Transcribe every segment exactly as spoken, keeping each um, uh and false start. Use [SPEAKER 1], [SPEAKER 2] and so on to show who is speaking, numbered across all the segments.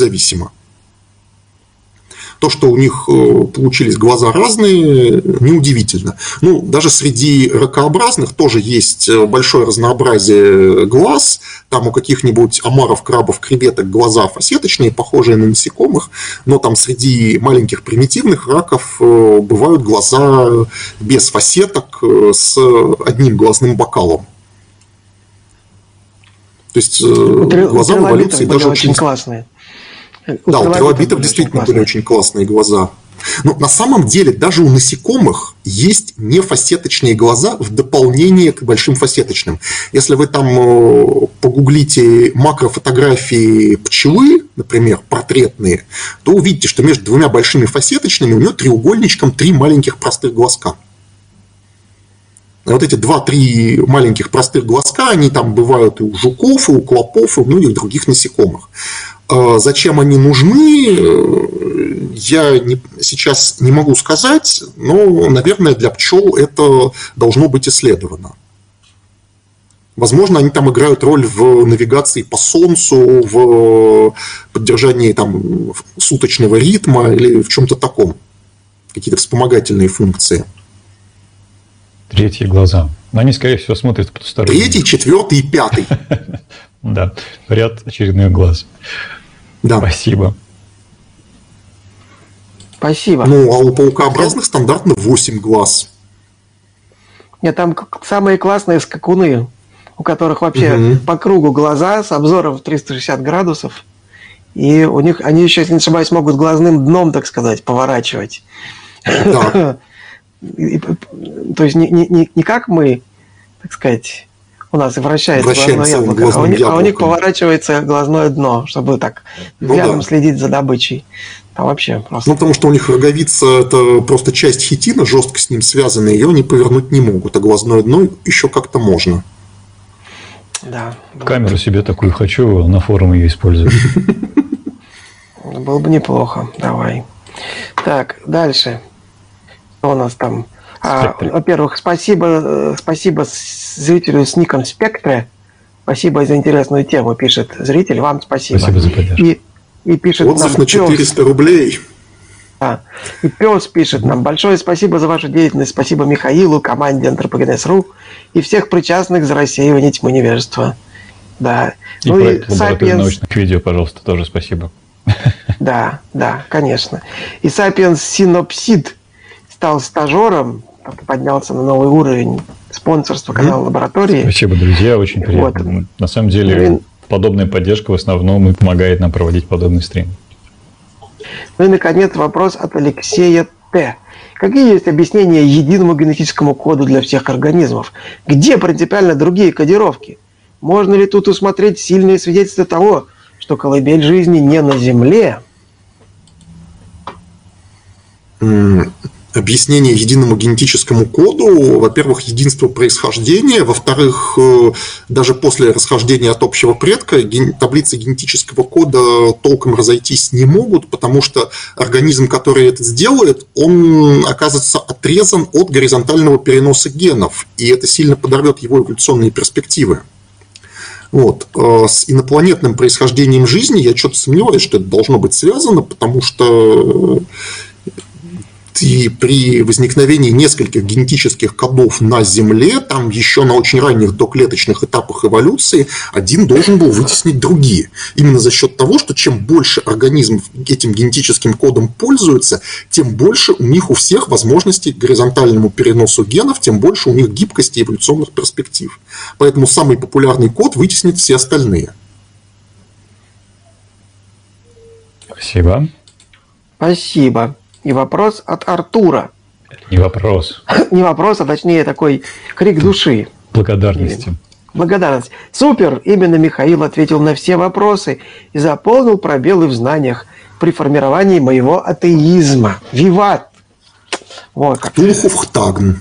[SPEAKER 1] независимо. То, что у них получились глаза разные, неудивительно. Ну, даже среди ракообразных тоже есть большое разнообразие глаз. Там у каких-нибудь омаров, крабов, креветок глаза фасеточные, похожие на насекомых. Но там среди маленьких примитивных раков бывают глаза без фасеток с одним глазным бокалом. То есть
[SPEAKER 2] у
[SPEAKER 1] глаза в эволюции даже
[SPEAKER 2] очень классные.
[SPEAKER 1] Да, у трилобитов действительно были очень классные глаза. Но на самом деле даже у насекомых есть нефасеточные глаза в дополнение к большим фасеточным. Если вы там погуглите макрофотографии пчелы, например, портретные, то увидите, что между двумя большими фасеточными у нее треугольничком три маленьких простых глазка. Вот эти два-три маленьких простых глазка, они там бывают и у жуков, и у клопов, и у многих других насекомых. Зачем они нужны, я не, сейчас не могу сказать, но, наверное, для пчел это должно быть исследовано. Возможно, они там играют роль в навигации по Солнцу, в поддержании там суточного ритма или в чем-то таком. Какие-то вспомогательные функции.
[SPEAKER 3] Третьи глаза. Но они, скорее всего, смотрят потусторонне.
[SPEAKER 1] Третий, четвертый и пятый.
[SPEAKER 3] Да, ряд очередных глаз.
[SPEAKER 1] Да.
[SPEAKER 3] Спасибо.
[SPEAKER 2] Спасибо.
[SPEAKER 1] Ну, а у паукообразных стандартно восемь глаз.
[SPEAKER 2] Нет, там самые классные скакуны, у которых вообще угу. по кругу глаза с обзором в триста шестьдесят градусов. И у них, они еще, если не ошибаюсь, могут глазным дном, так сказать, поворачивать.
[SPEAKER 1] Да.
[SPEAKER 2] То есть не, не, не как мы, так сказать, у нас вращается глазное яблоко, а у, них, а у них поворачивается глазное дно, чтобы так ну, рядом да. следить за добычей. Там вообще просто...
[SPEAKER 1] Ну, потому что у них роговица – это просто часть хитина, жестко с ним связанная, ее они повернуть не могут, а глазное дно еще как-то можно.
[SPEAKER 2] Да.
[SPEAKER 3] Камеру себе такую хочу, на форум ее использовать.
[SPEAKER 2] Было бы неплохо. Давай. Так, дальше. Что у нас там? А, во-первых, спасибо, спасибо зрителю с ником Спектре. Спасибо за интересную тему, пишет зритель. Вам спасибо.
[SPEAKER 3] Спасибо за поддержку.
[SPEAKER 2] И, и пишет
[SPEAKER 1] отзыв
[SPEAKER 2] нам
[SPEAKER 1] на четыреста рублей.
[SPEAKER 2] Да. И пес пишет нам: большое спасибо за вашу деятельность. Спасибо Михаилу, команде Антропогенез точка ру и всех причастных за рассеивание тьмы невежества. Да.
[SPEAKER 3] И
[SPEAKER 2] ну
[SPEAKER 3] проект
[SPEAKER 2] и
[SPEAKER 3] лаборатории научных видео, пожалуйста, тоже спасибо.
[SPEAKER 2] Да, да, конечно. И Sapiens Synopsid стал стажером, поднялся на новый уровень спонсорства канала лаборатории.
[SPEAKER 3] Спасибо, друзья, очень приятно. Вот. На самом деле, ну, подобная поддержка в основном и помогает нам проводить подобный стрим.
[SPEAKER 2] Ну и, наконец, вопрос от Алексея Т. Какие есть объяснения единому генетическому коду для всех организмов? Где принципиально другие кодировки? Можно ли тут усмотреть сильные свидетельства того, что колыбель жизни не на Земле?
[SPEAKER 1] Объяснение единому генетическому коду, во-первых, единство происхождения, во-вторых, даже после расхождения от общего предка таблицы генетического кода толком разойтись не могут, потому что организм, который это сделает, он оказывается отрезан от горизонтального переноса генов, и это сильно подорвет его эволюционные перспективы. Вот. С инопланетным происхождением жизни я что-то сомневаюсь, что это должно быть связано, потому что и при возникновении нескольких генетических кодов на Земле, там еще на очень ранних доклеточных этапах эволюции, один должен был вытеснить другие. Именно за счет того, что чем больше организмов этим генетическим кодом пользуются, тем больше у них у всех возможностей к горизонтальному переносу генов, тем больше у них гибкости и эволюционных перспектив. Поэтому самый популярный код вытеснит все остальные.
[SPEAKER 3] Спасибо.
[SPEAKER 2] Спасибо. И вопрос от Артура.
[SPEAKER 3] Не вопрос.
[SPEAKER 2] Не вопрос, а точнее такой крик души.
[SPEAKER 3] Благодарности.
[SPEAKER 2] Благодарность. Супер! Именно Михаил ответил на все вопросы и заполнил пробелы в знаниях при формировании моего атеизма. Виват! Вот как.
[SPEAKER 1] Ухуфтагн.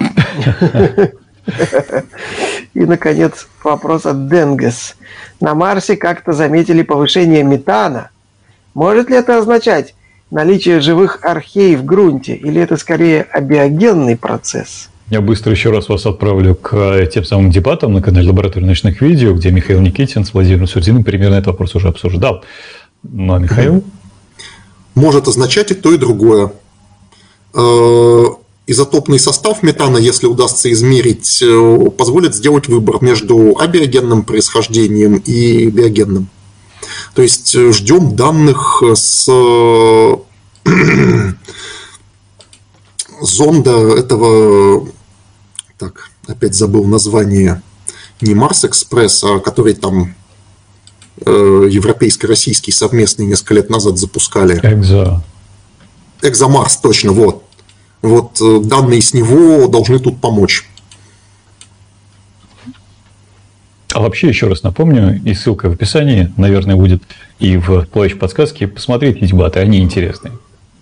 [SPEAKER 2] И, наконец, вопрос от Денгес. На Марсе как-то заметили повышение метана. Может ли это означать наличие живых архей в грунте, или это скорее абиогенный процесс?
[SPEAKER 3] Я быстро еще раз вас отправлю к тем самым дебатам на канале Лаборатории научных видео, где Михаил Никитин с Владимиром Сурдиным примерно этот вопрос уже обсуждал. Ну, а Михаил?
[SPEAKER 1] Может означать и то, и другое. Изотопный состав метана, если удастся измерить, позволит сделать выбор между абиогенным происхождением и биогенным. То есть ждем данных с зонда этого, так, опять забыл название, не Марс Экспресс, а который там европейско-российский совместный несколько лет назад запускали.
[SPEAKER 3] Экзо.
[SPEAKER 1] Экзомарс, точно, вот. Вот данные с него должны тут помочь.
[SPEAKER 3] А вообще, еще раз напомню, и ссылка в описании, наверное, будет и в плащ подсказки. Посмотрите эти баты, они интересные.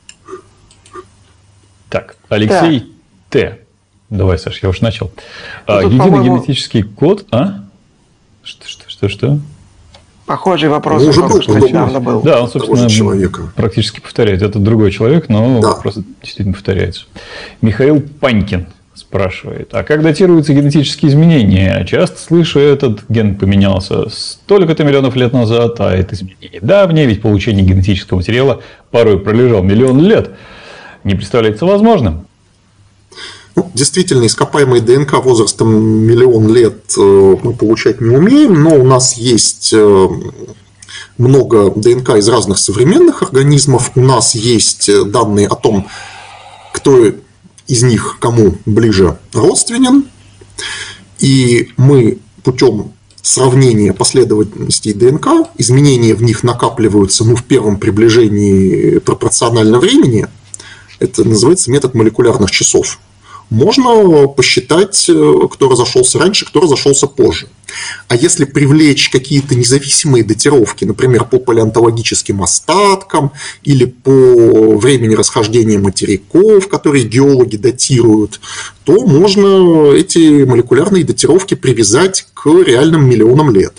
[SPEAKER 3] Так, Алексей да. Т. Давай, Саш, я уж начал. Ну, а, единый генетический код, а? Что, что, что, что?
[SPEAKER 2] Похожий вопрос,
[SPEAKER 1] ну, уже был,
[SPEAKER 2] что недавно был.
[SPEAKER 3] Да, он, собственно, практически повторяет. Это другой человек, но да. просто действительно повторяется. Михаил Панькин спрашивает, а как датируются генетические изменения? Часто слышу, этот ген поменялся столько-то миллионов лет назад, а это изменение давнее, ведь получение генетического материала порой пролежал миллион лет. Не представляется возможным.
[SPEAKER 1] Ну, действительно, ископаемые ДНК возрастом миллион лет мы получать не умеем, но у нас есть много ДНК из разных современных организмов. У нас есть данные о том, кто из них кому ближе родственен. И мы путем сравнения последовательностей ДНК, изменения в них накапливаются ну, в первом приближении пропорционально времени. Это называется метод молекулярных часов. Можно посчитать, кто разошелся раньше, кто разошелся позже. А если привлечь какие-то независимые датировки, например, по палеонтологическим остаткам или по времени расхождения материков, которые геологи датируют, то можно эти молекулярные датировки привязать к реальным миллионам лет.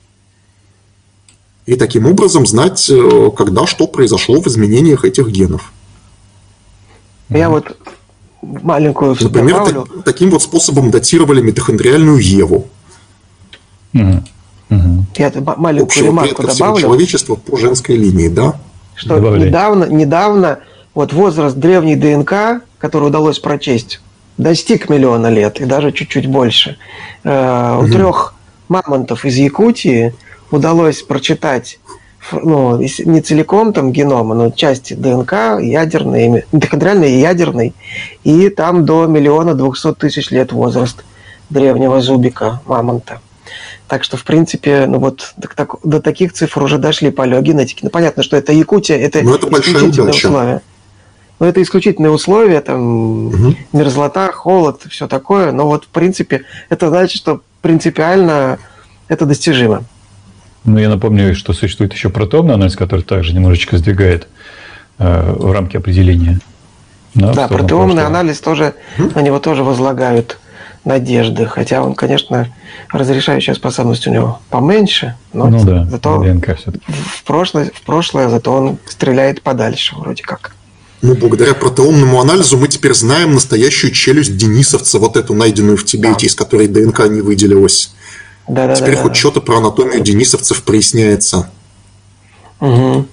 [SPEAKER 1] И таким образом знать, когда что произошло в изменениях этих генов.
[SPEAKER 2] Я вот маленькую
[SPEAKER 1] Например,
[SPEAKER 2] добавлю.
[SPEAKER 1] Так, таким вот способом датировали митохондриальную Еву.
[SPEAKER 3] Угу. Угу.
[SPEAKER 2] Я маленькую
[SPEAKER 1] Общего
[SPEAKER 2] ремарку
[SPEAKER 1] предка всего
[SPEAKER 2] добавлю.
[SPEAKER 1] человечества по женской линии, да?
[SPEAKER 2] Что
[SPEAKER 3] Добавляй.
[SPEAKER 2] недавно, недавно вот возраст древней ДНК, который удалось прочесть, достиг миллиона лет и даже чуть-чуть больше. Э, угу. У трех мамонтов из Якутии удалось прочитать ну, не целиком там генома, но части ДНК, ядерной, митохондриальной и ядерной, и там до миллиона двухсот тысяч лет возраст древнего зубика мамонта. Так что, в принципе, ну вот до, до таких цифр уже дошли палеогенетики. Ну, понятно, что это Якутия, это,
[SPEAKER 1] это
[SPEAKER 2] исключительные условия. Но это исключительные условия, там, угу. мерзлота, холод, все такое. Но вот, в принципе, это значит, что принципиально это достижимо.
[SPEAKER 3] Ну, я напомню, что существует еще протеомный анализ, который также немножечко сдвигает э, в рамки определения. Да,
[SPEAKER 2] да протеомный анализ тоже, на него тоже возлагают надежды. Хотя он, конечно, разрешающая способность у него поменьше, но
[SPEAKER 3] ну, да,
[SPEAKER 2] зато
[SPEAKER 3] ДНК все-таки.
[SPEAKER 2] В, прошлое, в прошлое зато он стреляет подальше, вроде как.
[SPEAKER 1] Ну, благодаря протеомному анализу мы теперь знаем настоящую челюсть денисовца, вот эту, найденную в Тибете, да. из которой ДНК не выделилась.
[SPEAKER 2] Да, да,
[SPEAKER 1] Теперь
[SPEAKER 2] да,
[SPEAKER 1] хоть
[SPEAKER 2] да.
[SPEAKER 1] что-то про анатомию денисовцев проясняется.
[SPEAKER 2] Угу.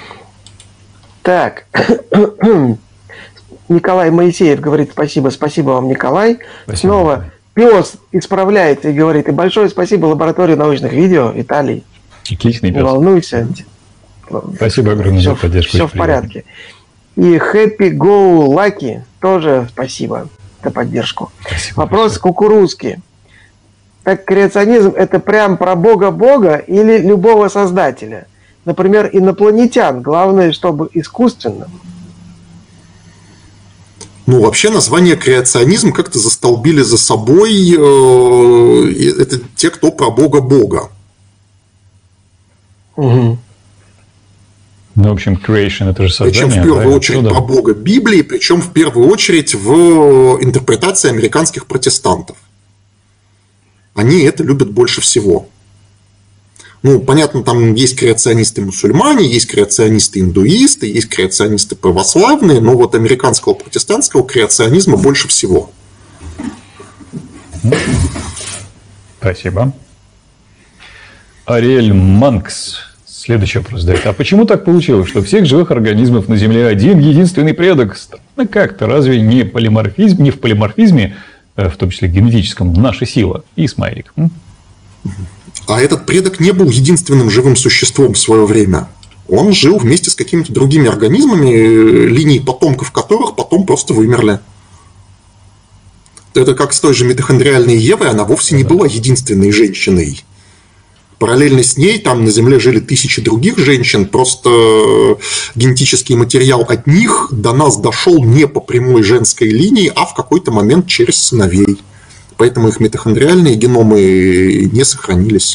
[SPEAKER 2] Так. Николай Моисеев говорит спасибо. Спасибо вам, Николай. Спасибо. Снова пес исправляет и говорит. И большое спасибо лаборатории научных видео, Виталий.
[SPEAKER 3] Отличный пес.
[SPEAKER 2] Не волнуйся.
[SPEAKER 3] Спасибо огромное за поддержку.
[SPEAKER 2] Все в порядке. И Happy Go Lucky тоже спасибо за поддержку.
[SPEAKER 3] Спасибо
[SPEAKER 2] Вопрос
[SPEAKER 3] большое.
[SPEAKER 2] кукурузки. Так креационизм – это прям про Бога-Бога или любого создателя? Например, инопланетян. Главное, чтобы искусственно.
[SPEAKER 1] Ну, вообще название креационизм как-то застолбили за собой. Э, это те, кто про Бога-Бога.
[SPEAKER 2] Угу.
[SPEAKER 3] Ну, в общем, creation – это же создание.
[SPEAKER 1] Причем в первую
[SPEAKER 3] да,
[SPEAKER 1] очередь
[SPEAKER 3] отсюда.
[SPEAKER 1] про Бога Библии, причем в первую очередь в интерпретации американских протестантов. Они это любят больше всего. Ну, понятно, там есть креационисты-мусульмане, есть креационисты-индуисты, есть креационисты православные, но вот американского протестантского креационизма больше всего.
[SPEAKER 3] Спасибо. Ариэль Манкс Следующий вопрос задает. А почему так получилось, что всех живых организмов на Земле один единственный предок? Странно как-то. Разве не, полиморфизм, не в полиморфизме, в том числе генетическом, наша сила? И смайлик.
[SPEAKER 1] А этот предок не был единственным живым существом в свое время. Он жил вместе с какими-то другими организмами, линии потомков которых потом просто вымерли. Это как с той же митохондриальной Евой, она вовсе не была единственной женщиной. Параллельно с ней там на Земле жили тысячи других женщин, просто генетический материал от них до нас дошел не по прямой женской линии, а в какой-то момент через сыновей. Поэтому их митохондриальные геномы не сохранились.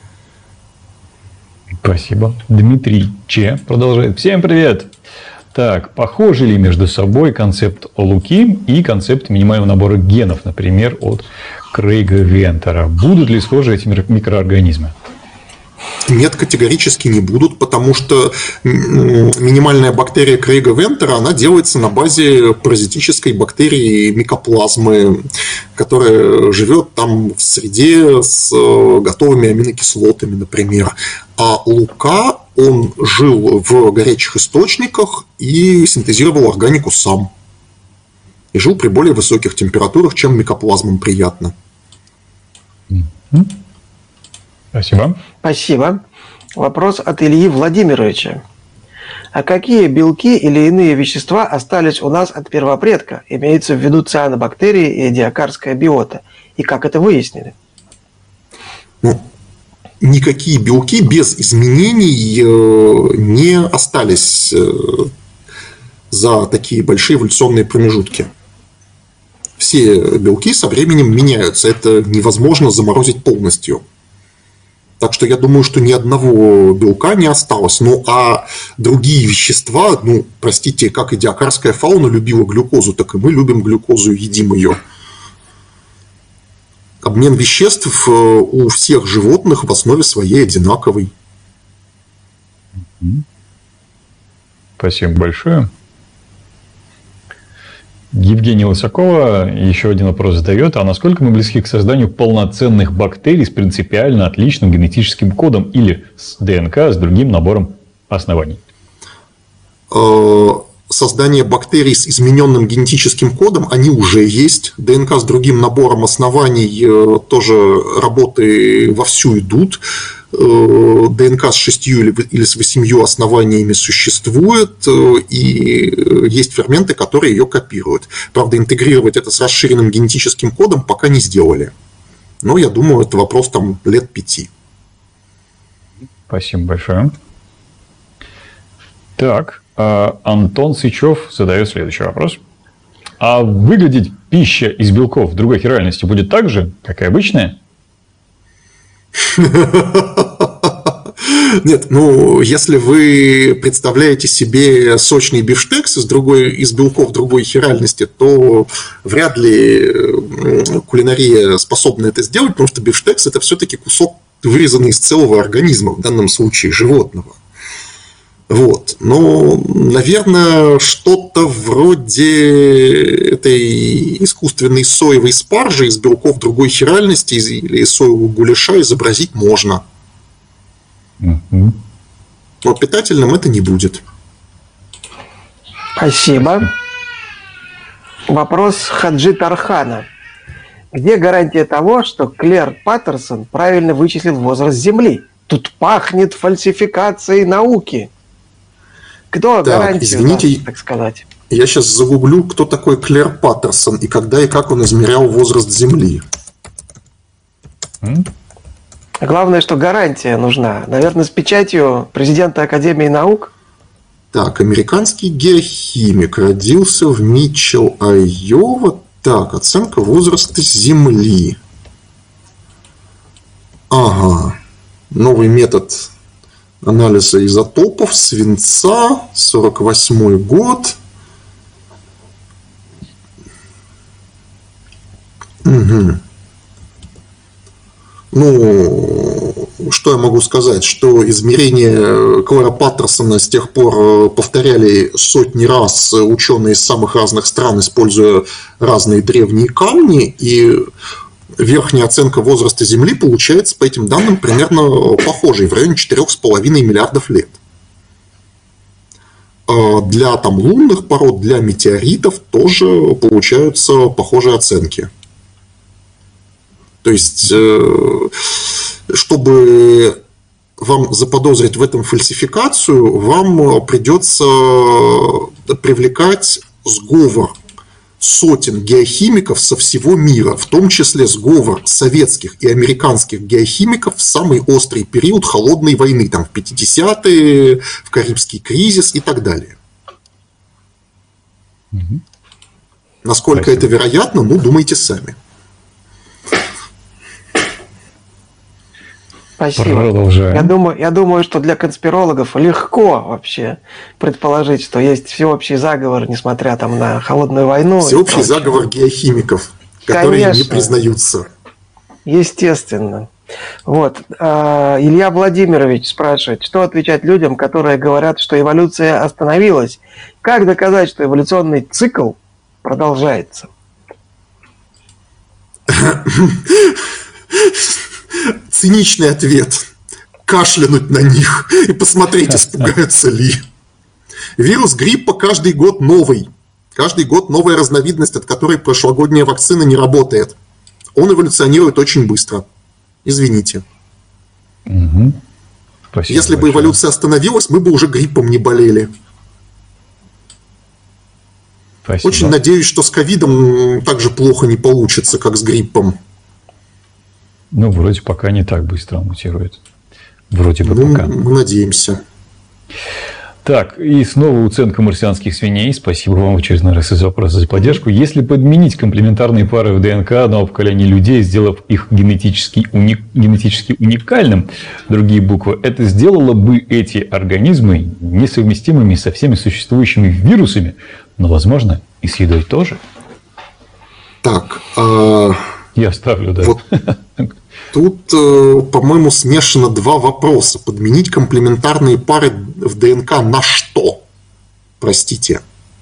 [SPEAKER 3] Спасибо. Дмитрий Че продолжает. Всем привет! Так, похожи ли между собой концепт Луки и концепт минимального набора генов, например, от Крейга Вентера? Будут ли схожи эти микроорганизмы?
[SPEAKER 1] Нет, категорически не будут, потому что минимальная бактерия Крейга Вентера, она делается на базе паразитической бактерии микоплазмы, которая живет там в среде с готовыми аминокислотами, например. А Лука, он жил в горячих источниках и синтезировал органику сам. И жил при более высоких температурах, чем микоплазмам приятно.
[SPEAKER 3] Спасибо.
[SPEAKER 2] Спасибо. Вопрос от Ильи Владимировича. А какие белки или иные вещества остались у нас от первопредка? Имеется в виду цианобактерии и диакарская биота. И как это выяснили?
[SPEAKER 1] Ну, никакие белки без изменений не остались за такие большие эволюционные промежутки. Все белки со временем меняются. Это невозможно заморозить полностью. Так что я думаю, что ни одного белка не осталось. Ну, а другие вещества, ну, простите, как и диакарская фауна любила глюкозу, так и мы любим глюкозу и едим ее. Обмен веществ у всех животных в основе своей одинаковый.
[SPEAKER 3] Спасибо большое. Евгения Лысакова еще один вопрос задает. А насколько мы близки к созданию полноценных бактерий с принципиально отличным генетическим кодом или с ДНК с другим набором оснований?
[SPEAKER 1] Создание бактерий с измененным генетическим кодом, они уже есть. ДНК с другим набором оснований тоже работы вовсю идут. ДНК с шестью или с восемью основаниями существует, и есть ферменты, которые ее копируют. Правда, интегрировать это с расширенным генетическим кодом пока не сделали. Но я думаю, это вопрос там лет пяти.
[SPEAKER 3] Спасибо большое. Так, Антон Сычев задает следующий вопрос. А выглядеть пища из белков в другой реальности будет так же, как и обычная?
[SPEAKER 1] Нет, ну, если вы представляете себе сочный бифштекс из, другой, из белков другой хиральности, то вряд ли кулинария способна это сделать, потому что бифштекс – это все-таки кусок, вырезанный из целого организма, в данном случае животного. Вот. Но, наверное, что-то вроде этой искусственной соевой спаржи из белков другой хиральности или соевого гуляша изобразить можно.
[SPEAKER 3] Mm-hmm.
[SPEAKER 1] Но питательным это не будет.
[SPEAKER 2] Спасибо. Вопрос Хаджи Тархана. Где гарантия того, что Клэр Паттерсон правильно вычислил возраст Земли? Тут пахнет фальсификацией науки. Кто
[SPEAKER 1] так,
[SPEAKER 2] гарантия,
[SPEAKER 1] извините,
[SPEAKER 2] так сказать?
[SPEAKER 1] Я сейчас загуглю, кто такой Клэр Паттерсон и когда и как он измерял возраст Земли.
[SPEAKER 3] Mm?
[SPEAKER 2] Главное, что гарантия нужна. Наверное, с печатью президента Академии наук.
[SPEAKER 1] Так, американский геохимик, родился в Митчелл, Айова. Так, оценка возраста Земли. Ага. Новый метод анализа изотопов свинца, сорок восьмой год. Угу. Ну, что я могу сказать, что измерения Клэра Паттерсона с тех пор повторяли сотни раз ученые из самых разных стран, используя разные древние камни, и верхняя оценка возраста Земли получается по этим данным примерно похожей, в районе четырех с половиной миллиардов лет. Для там, лунных пород, для метеоритов тоже получаются похожие оценки. То есть, чтобы вам заподозрить в этом фальсификацию, вам придется привлекать сговор сотен геохимиков со всего мира, в том числе сговор советских и американских геохимиков в самый острый период холодной войны, там в пятидесятые, в Карибский кризис и так далее. Угу. Насколько Спасибо. Это вероятно, ну, думайте сами.
[SPEAKER 2] Спасибо.
[SPEAKER 3] Продолжаем.
[SPEAKER 2] Я думаю, я думаю, что для конспирологов легко вообще предположить, что есть всеобщий заговор, несмотря там на холодную войну.
[SPEAKER 1] Всеобщий заговор геохимиков, которые Конечно. Не признаются.
[SPEAKER 2] Естественно. Вот. Илья Владимирович спрашивает, что отвечать людям, которые говорят, что эволюция остановилась? Как доказать, что эволюционный цикл продолжается?
[SPEAKER 1] Циничный ответ. Кашлянуть на них и посмотреть, испугаются ли. Вирус гриппа каждый год новый. Каждый год новая разновидность, от которой прошлогодняя вакцина не работает. Он эволюционирует очень быстро. Извините.
[SPEAKER 3] Угу. Спасибо
[SPEAKER 1] Если
[SPEAKER 3] большое.
[SPEAKER 1] бы эволюция остановилась, мы бы уже гриппом не болели.
[SPEAKER 3] Спасибо.
[SPEAKER 1] Очень надеюсь, что с ковидом так же плохо не получится, как с гриппом.
[SPEAKER 3] Ну, вроде пока не так быстро он мутирует. Вроде бы
[SPEAKER 1] ну,
[SPEAKER 3] пока.
[SPEAKER 1] Мы надеемся.
[SPEAKER 3] Так, и снова уценка марсианских свиней. Спасибо вам в очередной раз из вопроса за поддержку. Если подменить комплементарные пары в ДНК одного поколения людей, сделав их генетически, уник... генетически уникальным, другие буквы, это сделало бы эти организмы несовместимыми со всеми существующими вирусами, но, возможно, и с едой тоже.
[SPEAKER 1] Так, а...
[SPEAKER 3] я ставлю, да.
[SPEAKER 1] Вот тут, по-моему, смешано два вопроса. Подменить комплементарные пары в ДНК на что? Простите.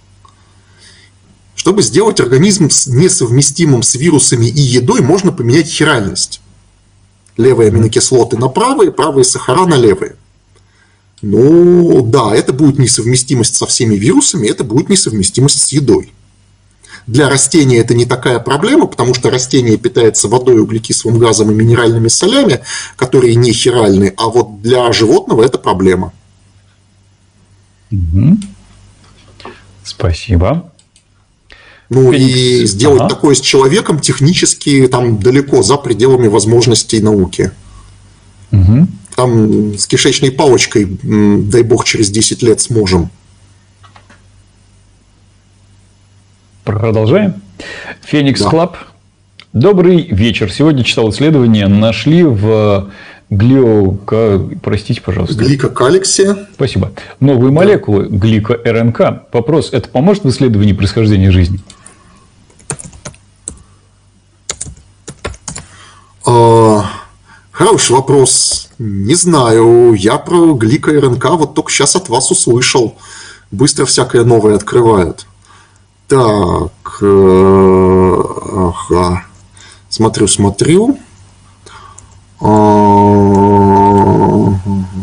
[SPEAKER 1] Чтобы сделать организм несовместимым с вирусами и едой, можно поменять хиральность. Левые аминокислоты на правые, правые сахара на левые. Ну, да, это будет несовместимость со всеми вирусами, это будет несовместимость с едой. Для растения это не такая проблема, потому что растение питается водой, углекислым газом и минеральными солями, которые не хиральны, а вот для животного это проблема.
[SPEAKER 3] Угу. Спасибо.
[SPEAKER 1] Ну
[SPEAKER 3] Феникс.
[SPEAKER 1] И сделать ага. такое с человеком технически там далеко за пределами возможностей науки.
[SPEAKER 3] Угу.
[SPEAKER 1] Там с кишечной палочкой, дай бог, через десять лет сможем.
[SPEAKER 3] Продолжаем. Феникс
[SPEAKER 1] да.
[SPEAKER 3] Клаб. Добрый вечер. Сегодня читал исследование. Нашли в глио... Простите, пожалуйста.
[SPEAKER 1] Гликокаликсе.
[SPEAKER 3] Спасибо. Новые да. молекулы глико-РНК. Вопрос. Это поможет в исследовании происхождения жизни?
[SPEAKER 1] А, хороший вопрос. Не знаю. Я про глико-РНК вот только сейчас от вас услышал. Быстро всякое новое открывают. Так, э, ага, смотрю, смотрю. Ага,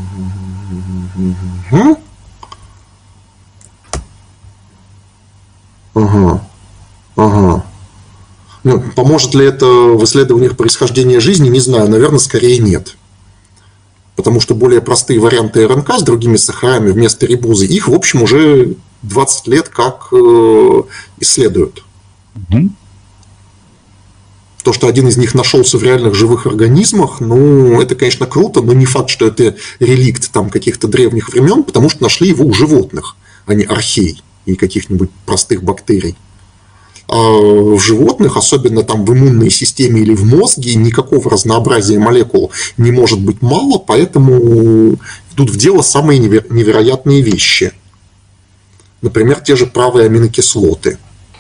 [SPEAKER 1] ага. Ну, поможет ли это в исследованиях происхождения жизни, не знаю, наверное, скорее нет. Потому что более простые варианты РНК с другими сахарами вместо рибозы, их, в общем, уже двадцать лет как э, исследуют. Mm-hmm. То, что один из них нашелся в реальных живых организмах, ну, это, конечно, круто, но не факт, что это реликт там каких-то древних времен, потому что нашли его у животных, а не архей и каких-нибудь простых бактерий. А в животных, особенно там в иммунной системе или в мозге, никакого разнообразия молекул не может быть мало, поэтому идут в дело самые невероятные вещи. Например, те же правые аминокислоты.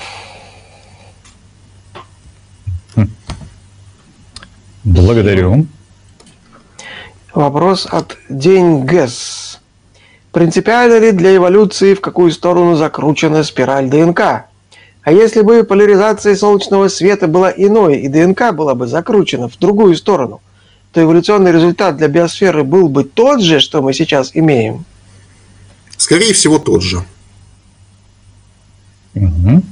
[SPEAKER 3] Благодарю.
[SPEAKER 2] Вопрос от Деньгес. Принципиально ли для эволюции, в какую сторону закручена спираль ДНК? А если бы поляризация солнечного света была иной, и ДНК была бы закручена в другую сторону, то эволюционный результат для биосферы был бы тот же, что мы сейчас имеем?
[SPEAKER 1] Скорее всего, тот же.
[SPEAKER 3] Угу.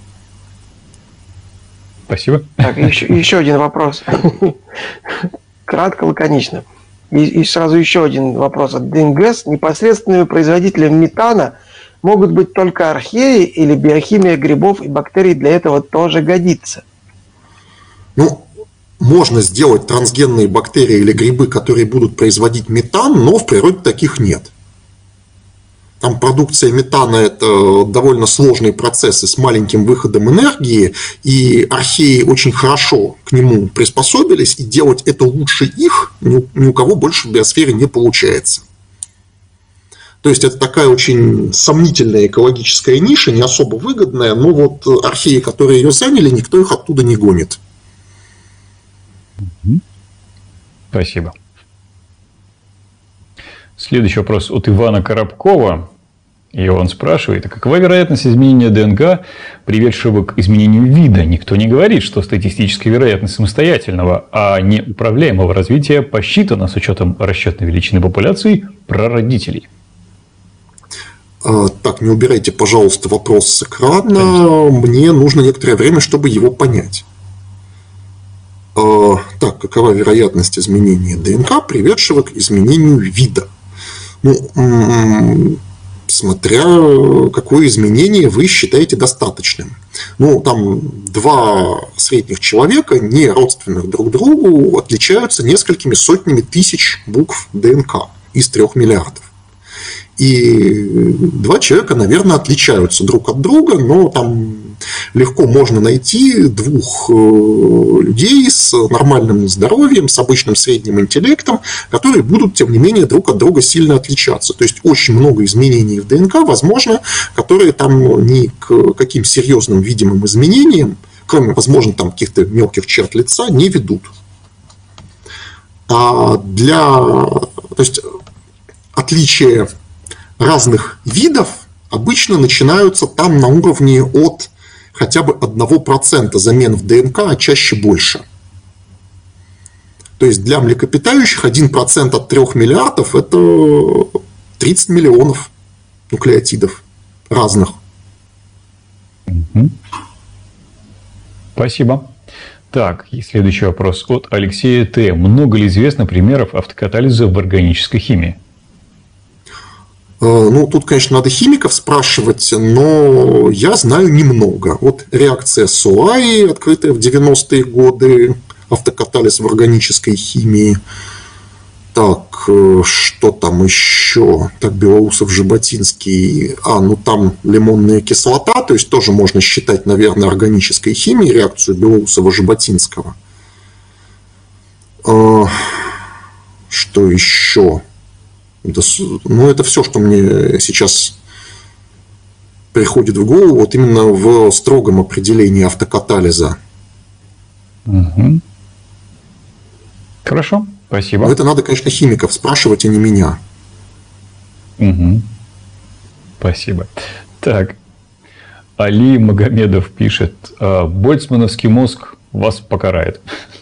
[SPEAKER 3] Спасибо.
[SPEAKER 2] Так, еще, еще один вопрос. Кратко, лаконично. И, и сразу еще один вопрос от ДНГС. Непосредственными производителями метана могут быть только археи или биохимия грибов и бактерий для этого тоже годится?
[SPEAKER 1] Ну, можно сделать трансгенные бактерии или грибы, которые будут производить метан, но в природе таких нет. Там продукция метана – это довольно сложные процессы с маленьким выходом энергии, и археи очень хорошо к нему приспособились, и делать это лучше их ни у кого больше в биосфере не получается. То есть это такая очень сомнительная экологическая ниша, не особо выгодная, но вот археи, которые ее заняли, никто их оттуда не гонит.
[SPEAKER 3] Спасибо. Следующий вопрос от Ивана Коробкова. И он спрашивает, а какова вероятность изменения ДНК, приведшего к изменению вида? Никто не говорит, что статистическая вероятность самостоятельного, а не управляемого развития посчитана с учетом расчетной величины популяции прародителей.
[SPEAKER 1] Так, не убирайте, пожалуйста, вопрос с экрана. Конечно. Мне нужно некоторое время, чтобы его понять. Так, какова вероятность изменения ДНК, приведшего к изменению вида? Ну, смотря какое изменение вы считаете достаточным. Ну, там два средних человека, не родственных друг другу, отличаются несколькими сотнями тысяч букв ДНК из трех миллиардов. И два человека, наверное, отличаются друг от друга, но там легко можно найти двух людей с нормальным здоровьем, с обычным средним интеллектом, которые будут, тем не менее, друг от друга сильно отличаться. То есть очень много изменений в ДНК, возможно, которые там ни к каким серьезным видимым изменениям, кроме, возможно, там каких-то мелких черт лица, не ведут. А для... То есть отличия разных видов обычно начинаются там на уровне от хотя бы одного процента замен в ДНК, а чаще больше. То есть для млекопитающих один процент от трёх миллиардов – это тридцать миллионов нуклеотидов разных.
[SPEAKER 3] Спасибо. Так, и следующий вопрос от Алексея Т. Много ли известно примеров автокатализа в органической химии?
[SPEAKER 1] Ну, тут, конечно, надо химиков спрашивать, но я знаю немного. Вот реакция Суаи, открытая в девяностые годы, автокатализ в органической химии. Так, что там еще? Так, Белоусов, Жаботинский. А, ну там лимонная кислота, то есть тоже можно считать, наверное, органической химией реакцию Белоусова, Жаботинского. Что еще? Ну, это все, что мне сейчас приходит в голову, вот именно в строгом определении автокатализа.
[SPEAKER 3] Угу. Хорошо, спасибо.
[SPEAKER 1] Но это надо, конечно, химиков спрашивать, а не меня.
[SPEAKER 3] Угу. Спасибо. Так, Али Магомедов пишет, больцмановский мозг вас покарает.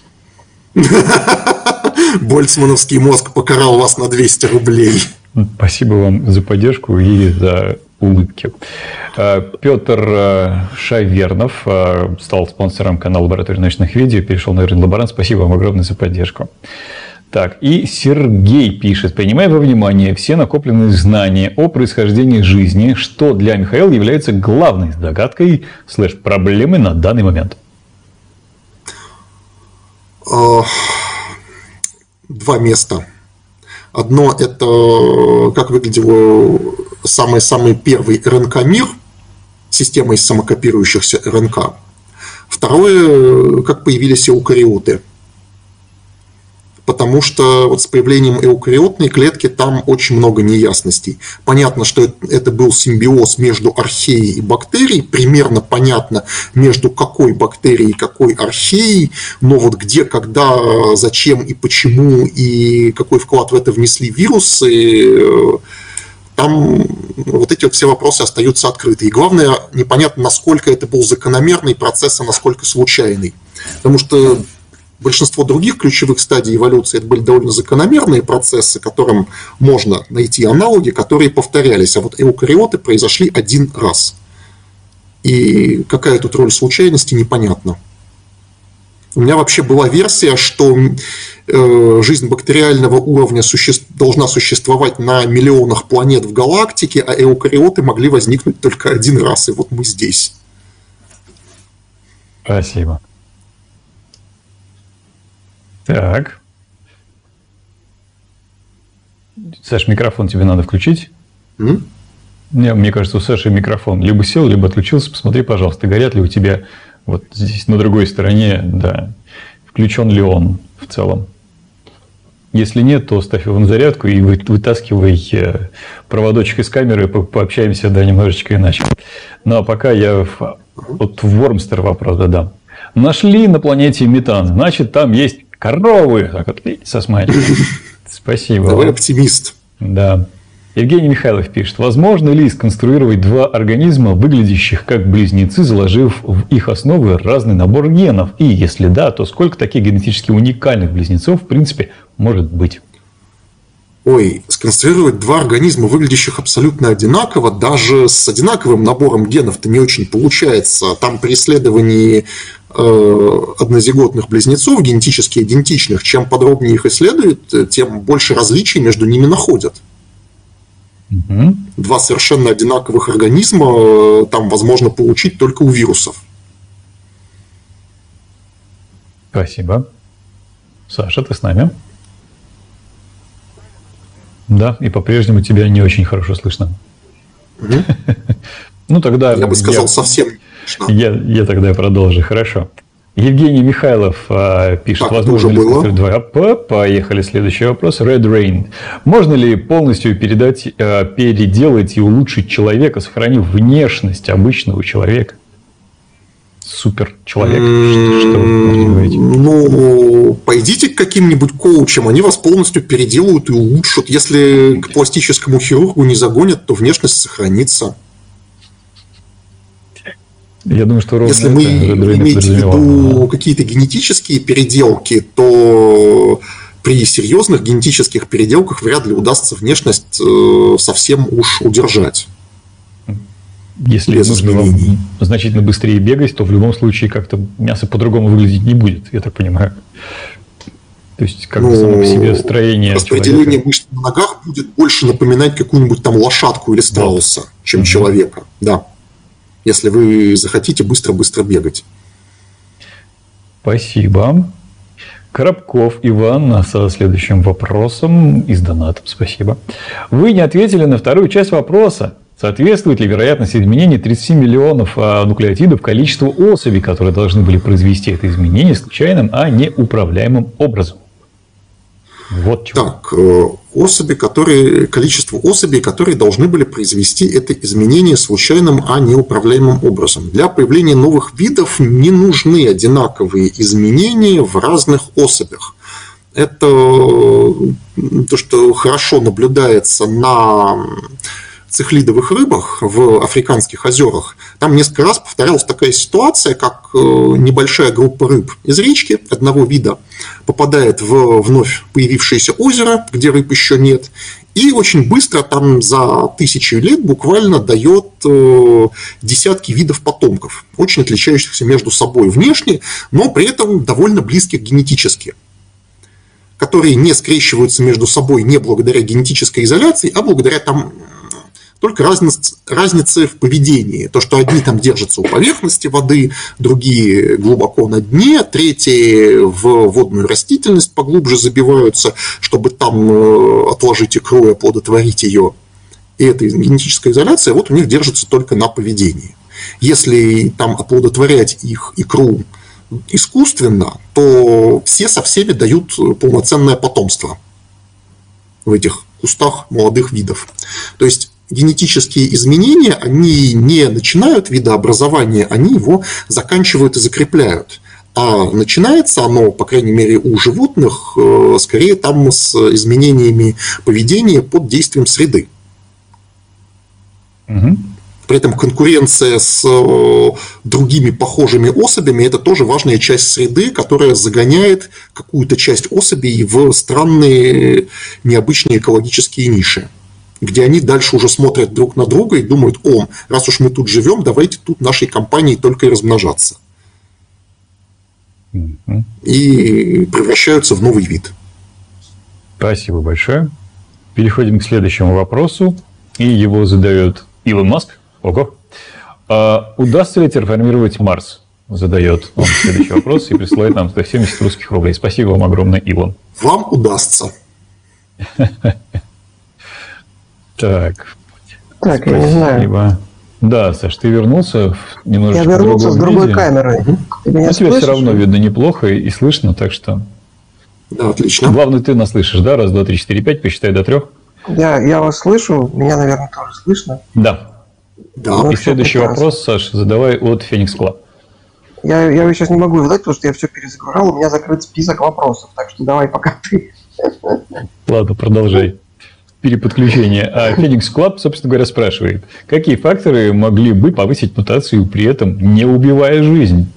[SPEAKER 1] Больцмановский мозг покарал вас на двести рублей.
[SPEAKER 3] Спасибо вам за поддержку и за улыбки. Петр Шавернов стал спонсором канала «Лаборатория научных видео», перешел на рынок «Лаборант». Спасибо вам огромное за поддержку. Так, и Сергей пишет, принимая во внимание все накопленные знания о происхождении жизни, что для Михаила является главной загадкой слэш проблемой на данный момент?
[SPEAKER 1] Два места. Одно – это как выглядел самый-самый первый РНК-мир, система из самокопирующихся РНК. Второе – как появились эукариоты. Потому что вот с появлением эукариотной клетки там очень много неясностей. Понятно, что это был симбиоз между археей и бактерией, примерно понятно, между какой бактерией и какой археей, но вот где, когда, зачем и почему, и какой вклад в это внесли вирусы, там вот эти вот все вопросы остаются открыты. И главное, непонятно, насколько это был закономерный процесс, а насколько случайный. Потому что большинство других ключевых стадий эволюции это были довольно закономерные процессы, которым можно найти аналоги, которые повторялись. А вот эукариоты произошли один раз. И какая тут роль случайности, непонятно. У меня вообще была версия, что э, жизнь бактериального уровня суще... должна существовать на миллионах планет в галактике, а эукариоты могли возникнуть только один раз, и вот мы здесь.
[SPEAKER 3] Спасибо. Так. Саш, микрофон тебе надо включить.
[SPEAKER 1] М?
[SPEAKER 3] Не, мне кажется, у Саши микрофон либо сел, либо отключился. Посмотри, пожалуйста, горят ли у тебя вот здесь на другой стороне, да, включен ли он в целом. Если нет, то ставь его на зарядку и вытаскивай проводочек из камеры, пообщаемся, да, немножечко иначе. Ну, а пока я вот в Вормстер вопрос задам. Нашли на планете метан, значит, там есть коровы. Так вот, со смайликом. Спасибо.
[SPEAKER 1] Давай оптимист.
[SPEAKER 3] Да. Евгений Михайлов пишет. Возможно ли сконструировать два организма, выглядящих как близнецы, заложив в их основы разный набор генов? И если да, то сколько таких генетически уникальных близнецов в принципе может быть?
[SPEAKER 1] Ой, сконструировать два организма, выглядящих абсолютно одинаково, даже с одинаковым набором генов-то не очень получается. Там при исследовании э, однозиготных близнецов, генетически идентичных, чем подробнее их исследуют, тем больше различий между ними находят.
[SPEAKER 3] Угу.
[SPEAKER 1] Два совершенно одинаковых организма там возможно получить только у вирусов.
[SPEAKER 3] Спасибо. Саша, ты с нами? Да, и по-прежнему тебя не очень хорошо слышно.
[SPEAKER 1] Угу.
[SPEAKER 3] Ну, тогда...
[SPEAKER 1] Я бы сказал, совсем не слышно.
[SPEAKER 3] Я, я тогда продолжу, хорошо. Евгений Михайлов а, пишет,
[SPEAKER 1] так,
[SPEAKER 3] возможно ли
[SPEAKER 1] сконструировать
[SPEAKER 3] два. Поехали, следующий вопрос. Red Rain. Можно ли полностью передать, а, переделать и улучшить человека, сохранив внешность обычного человека? Супер человек. Что, что вы можете говорить?
[SPEAKER 1] Ну, пойдите к каким-нибудь коучам, они вас полностью переделают и улучшат. Если к пластическому хирургу не загонят, то внешность сохранится.
[SPEAKER 3] Я думаю, что ровно
[SPEAKER 1] Если мы имеем в виду какие-то генетические переделки, то при серьезных генетических переделках вряд ли удастся внешность совсем уж удержать.
[SPEAKER 3] Если нужно вам значительно быстрее бегать, то в любом случае как-то мясо по-другому выглядеть не будет, я так понимаю. То есть, как бы ну, само по себе строение
[SPEAKER 1] распределение
[SPEAKER 3] человека...
[SPEAKER 1] мышц на ногах будет больше напоминать какую-нибудь там лошадку или страуса, да. чем mm-hmm. человека. Да. Если вы захотите быстро-быстро бегать.
[SPEAKER 3] Спасибо. Коробков Иван со следующим вопросом из доната. Спасибо. Вы не ответили на вторую часть вопроса. Соответствует ли вероятность изменения тридцати миллионов нуклеотидов количеству особей, которые должны были произвести это изменение случайным, а не управляемым образом? Вот чего.
[SPEAKER 1] Так, особи, которые, количество особей, которые должны были произвести это изменение случайным, а не управляемым образом. Для появления новых видов не нужны одинаковые изменения в разных особях. Это то, что хорошо наблюдается на цихлидовых рыбах в африканских озерах. Там несколько раз повторялась такая ситуация, как небольшая группа рыб из речки одного вида попадает в вновь появившееся озеро, где рыб еще нет, и очень быстро, там за тысячи лет, буквально дает десятки видов потомков, очень отличающихся между собой внешне, но при этом довольно близких генетически, которые не скрещиваются между собой не благодаря генетической изоляции, а благодаря там только разница, разница в поведении. То, что одни там держатся у поверхности воды, другие глубоко на дне, третьи в водную растительность поглубже забиваются, чтобы там отложить икру и оплодотворить ее. И эта генетическая изоляция вот у них держится только на поведении. Если там оплодотворять их икру искусственно, то все со всеми дают полноценное потомство в этих кустах молодых видов. То есть генетические изменения, они не начинают видообразование, они его заканчивают и закрепляют. А начинается оно, по крайней мере, у животных, скорее там с изменениями поведения под действием среды.
[SPEAKER 3] Угу.
[SPEAKER 1] При этом конкуренция с другими похожими особями – это тоже важная часть среды, которая загоняет какую-то часть особей в странные необычные экологические ниши, где они дальше уже смотрят друг на друга и думают: о, раз уж мы тут живем, давайте тут нашей компанией только и размножаться.
[SPEAKER 3] Угу.
[SPEAKER 1] И превращаются в новый вид.
[SPEAKER 3] Спасибо большое. Переходим к следующему вопросу. И его задает Илон Маск. Ого. А удастся ли терраформировать Марс? Задает он следующий вопрос и присылает нам сто семьдесят русских рублей. Спасибо вам огромное, Илон.
[SPEAKER 1] Вам удастся.
[SPEAKER 3] Так.
[SPEAKER 2] Так, я не знаю.
[SPEAKER 3] Да, Саш, ты вернулся немножечко.
[SPEAKER 2] Я вернулся с другой камерой.
[SPEAKER 3] Ты меня тебя все равно видно неплохо и слышно, так что...
[SPEAKER 1] Да, отлично.
[SPEAKER 3] Главное, ты нас слышишь, да? Раз, два, три, четыре, пять, посчитай до трех.
[SPEAKER 2] Я, я вас слышу, меня, наверное, тоже слышно.
[SPEAKER 3] Да.
[SPEAKER 1] Да.
[SPEAKER 3] Ну, и следующий вопрос, Саш, задавай от Phoenix Club.
[SPEAKER 2] Я, я сейчас не могу задать, потому что я все перезагружал, у меня закрыт список вопросов, так что давай пока ты.
[SPEAKER 3] Ладно, продолжай. Переподключение. А Phoenix Club, собственно говоря, спрашивает, какие факторы могли бы повысить мутацию, при этом не убивая жизнь?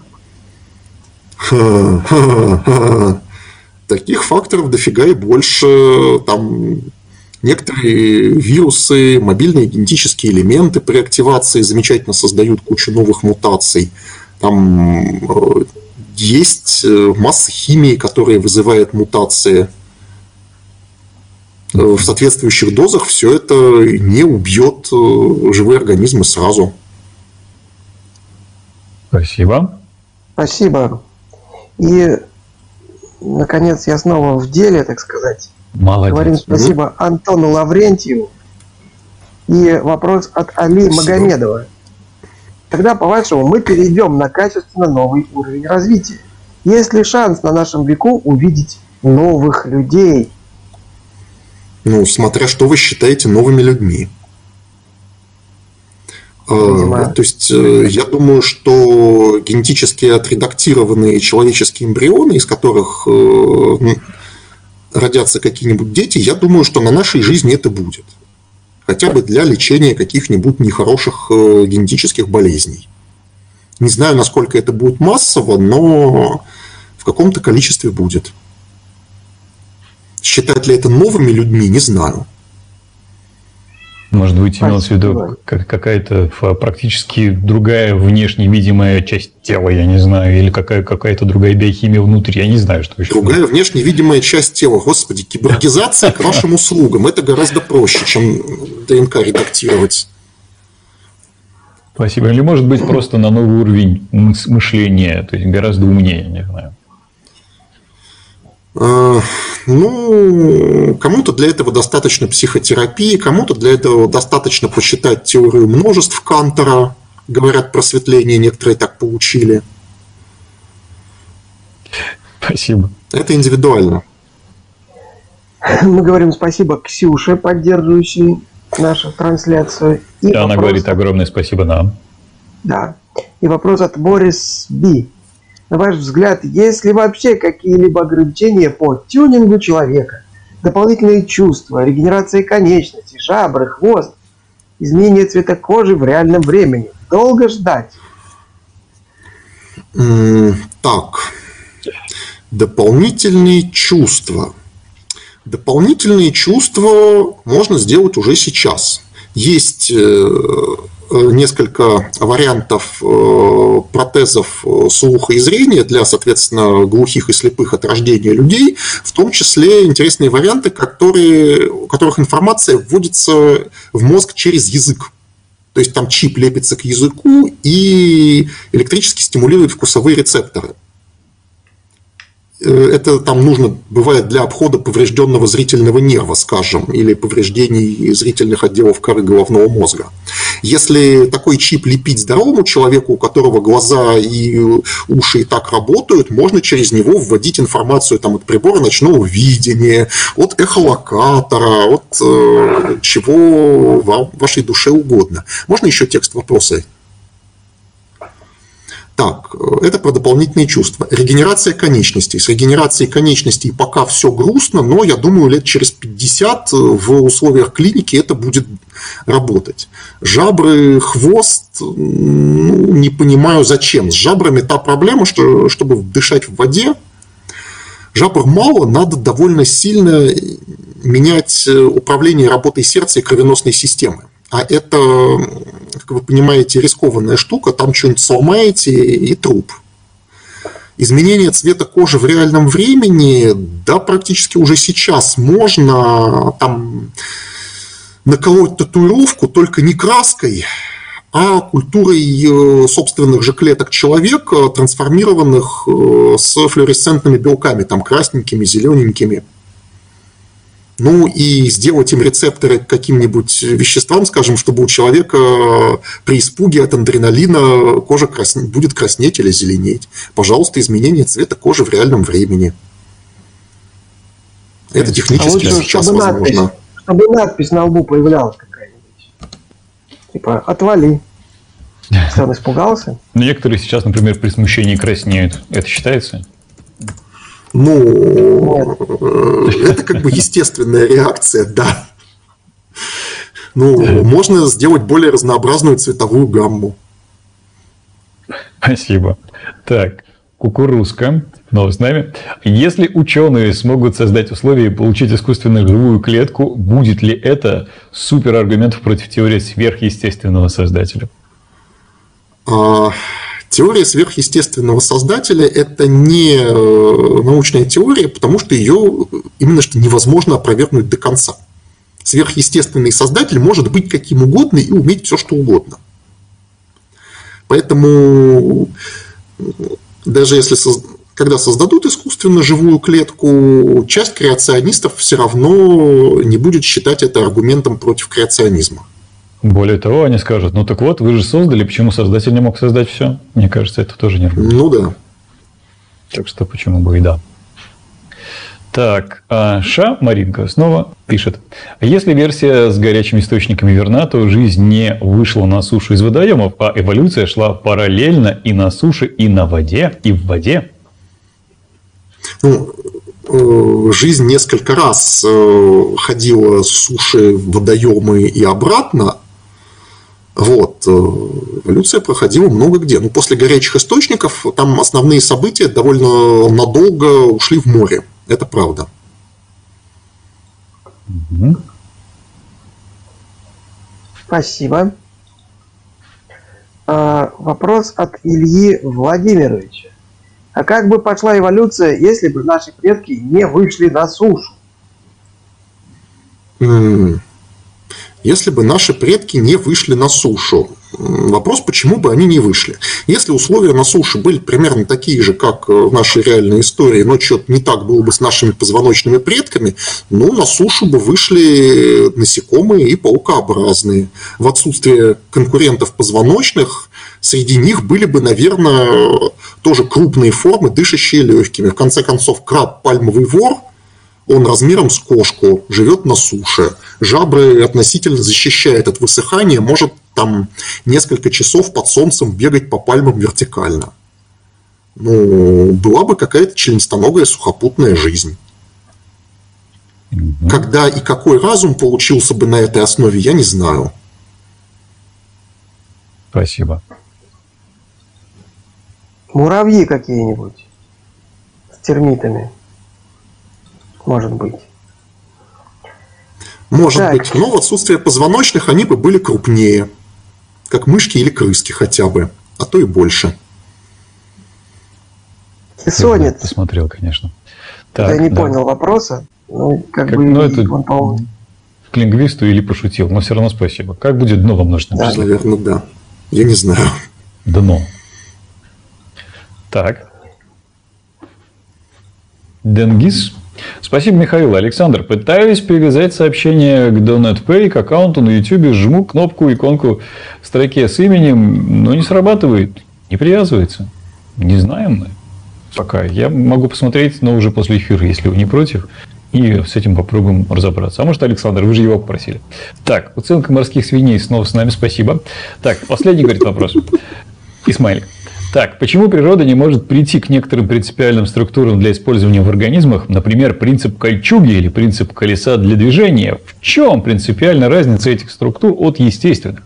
[SPEAKER 1] Таких факторов дофига и больше. Там некоторые вирусы, мобильные генетические элементы при активации замечательно создают кучу новых мутаций. Там есть масса химии, которая вызывает мутации. В соответствующих дозах все это не убьет живые организмы сразу.
[SPEAKER 3] Спасибо.
[SPEAKER 2] Спасибо. И, наконец, я снова в деле, так сказать.
[SPEAKER 3] Молодец.
[SPEAKER 2] Говорим спасибо mm-hmm. Антону Лаврентьеву. И вопрос от Али спасибо. Магомедова. Тогда, по-вашему, мы перейдем на качественно новый уровень развития. Есть ли шанс на нашем веку увидеть новых людей?
[SPEAKER 1] Ну, смотря что вы считаете новыми людьми. Понимаю. То есть, я думаю, что генетически отредактированные человеческие эмбрионы, из которых родятся какие-нибудь дети, я думаю, что на нашей жизни это будет. Хотя бы для лечения каких-нибудь нехороших генетических болезней. Не знаю, насколько это будет массово, но в каком-то количестве будет. Считать ли это новыми людьми, не знаю.
[SPEAKER 3] Может быть, имелось в виду какая-то практически другая внешне видимая часть тела, я не знаю, или какая- какая-то другая биохимия внутри, я не знаю, что еще.
[SPEAKER 1] Другая внешне видимая часть тела. Господи, киборгизация к вашим услугам. Это гораздо проще, чем ДНК редактировать.
[SPEAKER 3] Спасибо. Или, может быть, просто на новый уровень мышления, то есть гораздо умнее, не знаю.
[SPEAKER 1] Ну, кому-то для этого достаточно психотерапии, кому-то для этого достаточно посчитать теорию множеств Кантора. Говорят, просветление некоторые так получили.
[SPEAKER 3] Спасибо.
[SPEAKER 1] Это индивидуально.
[SPEAKER 2] Мы говорим спасибо Ксюше, поддерживающей нашу трансляцию.
[SPEAKER 3] И она вопрос... говорит огромное спасибо нам.
[SPEAKER 2] Да. И вопрос от Борис Би. На ваш взгляд, есть ли вообще какие-либо ограничения по тюнингу человека? Дополнительные чувства, регенерация конечностей, жабры, хвост, изменение цвета кожи в реальном времени? Долго ждать?
[SPEAKER 1] Так. Дополнительные чувства. Дополнительные чувства можно сделать уже сейчас. Есть несколько вариантов протезов слуха и зрения для, соответственно, глухих и слепых от рождения людей, в том числе интересные варианты, которые, у которых информация вводится в мозг через язык. То есть там чип лепится к языку и электрически стимулирует вкусовые рецепторы. Это там нужно, бывает, для обхода поврежденного зрительного нерва, скажем, или повреждений зрительных отделов коры головного мозга. Если такой чип лепить здоровому человеку, у которого глаза и уши и так работают, можно через него вводить информацию там, от прибора ночного видения, от эхолокатора, от э, чего вам, вашей душе угодно. Можно еще текст вопроса? Так, это про дополнительные чувства. Регенерация конечностей. С регенерацией конечностей пока все грустно, но я думаю, лет через пятьдесят в условиях клиники это будет работать. Жабры, хвост, ну, не понимаю зачем. С жабрами та проблема, что чтобы дышать в воде, жабр мало, надо довольно сильно менять управление работой сердца и кровеносной системы. А это, как вы понимаете, рискованная штука, там что-нибудь сломаете и труп. Изменение цвета кожи в реальном времени, да, практически уже сейчас можно там наколоть татуировку, только не краской, а культурой собственных же клеток человека, трансформированных с флуоресцентными белками, там красненькими, зелененькими. Ну и сделать им рецепторы к каким-нибудь веществам, скажем, чтобы у человека при испуге от адреналина кожа красне... будет краснеть или зеленеть. Пожалуйста, изменение цвета кожи в реальном времени. Это технически а сейчас чтобы возможно.
[SPEAKER 2] Надпись, чтобы надпись на лбу появлялась какая-нибудь. Типа «отвали». Сам испугался?
[SPEAKER 3] Некоторые сейчас, например, при смущении краснеют. Это считается?
[SPEAKER 1] Ну, это как бы естественная реакция, да. Ну, можно сделать более разнообразную цветовую гамму.
[SPEAKER 3] Спасибо. Так, кукурузка. Снова с нами. Если ученые смогут создать условия и получить искусственную живую клетку, будет ли это супераргумент против теории сверхъестественного создателя?
[SPEAKER 1] А... Теория сверхъестественного создателя – это не научная теория, потому что ее именно что невозможно опровергнуть до конца. Сверхъестественный создатель может быть каким угодно и уметь все, что угодно. Поэтому даже если когда создадут искусственно живую клетку, часть креационистов все равно не будет считать это аргументом против креационизма.
[SPEAKER 3] Более того, они скажут, ну так вот, вы же создали, почему создатель не мог создать все? Мне кажется, это тоже не аргумент.
[SPEAKER 1] Ну да.
[SPEAKER 3] Так что почему бы и да. Так, а Ша Маринка снова пишет. Если версия с горячими источниками верна, то жизнь не вышла на сушу из водоемов, а эволюция шла параллельно и на суше, и на воде, и в воде.
[SPEAKER 1] Ну, жизнь несколько раз ходила с суши в водоемы и обратно. Вот. Эволюция проходила много где. Ну, после горячих источников там основные события довольно надолго ушли в море. Это правда.
[SPEAKER 3] Угу.
[SPEAKER 2] Спасибо. А, вопрос от Ильи Владимировича. А как бы пошла эволюция, если бы наши предки не вышли на сушу?
[SPEAKER 1] Если бы наши предки не вышли на сушу. Вопрос, почему бы они не вышли. Если условия на суше были примерно такие же, как в нашей реальной истории, но что-то не так было бы с нашими позвоночными предками, ну, на сушу бы вышли насекомые и паукообразные. В отсутствие конкурентов позвоночных, среди них были бы, наверное, тоже крупные формы, дышащие легкими. В конце концов, краб – пальмовый вор. Он размером с кошку, живет на суше. Жабры относительно защищает от высыхания, может там несколько часов под солнцем бегать по пальмам вертикально. Ну, была бы какая-то членистоногая сухопутная жизнь. Mm-hmm. Когда и какой разум получился бы на этой основе, я не знаю.
[SPEAKER 3] Спасибо.
[SPEAKER 2] Муравьи какие-нибудь с термитами. Может быть.
[SPEAKER 1] Может
[SPEAKER 2] так.
[SPEAKER 1] быть. Но в отсутствие позвоночных они бы были крупнее. Как мышки или крыски хотя бы. А то и больше.
[SPEAKER 2] Сонец.
[SPEAKER 3] Я посмотрел, конечно.
[SPEAKER 2] Так, я не да. понял вопроса. Ну, как
[SPEAKER 3] как,
[SPEAKER 2] бы
[SPEAKER 3] ну, это
[SPEAKER 2] он, по-моему...
[SPEAKER 3] к лингвисту или пошутил. Но все равно спасибо. Как будет дно во множественном
[SPEAKER 1] да,
[SPEAKER 3] числе?
[SPEAKER 1] Наверное, да. Я не знаю.
[SPEAKER 3] Дно. Так. Денгиз. Спасибо, Михаил. Александр, пытаюсь привязать сообщение к DonutPay к аккаунту на YouTube, жму кнопку, иконку в строке с именем, но не срабатывает, не привязывается. Не знаем мы пока. Я могу посмотреть, но уже после эфира, если вы не против, и с этим попробуем разобраться. А может, Александр, вы же его попросили. Так, уценка морских свиней снова с нами, спасибо. Так, последний, говорит, вопрос. Исмаиль. Так, почему природа не может прийти к некоторым принципиальным структурам для использования в организмах, например, принцип кольчуги или принцип колеса для движения? В чем принципиальная разница этих структур от естественных?